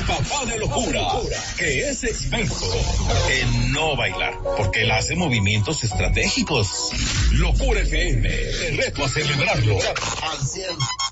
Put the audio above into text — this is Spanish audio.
papá de locura, que es experto en no bailar, porque él hace movimientos estratégicos. Locura FM, te reto a celebrarlo al 100%.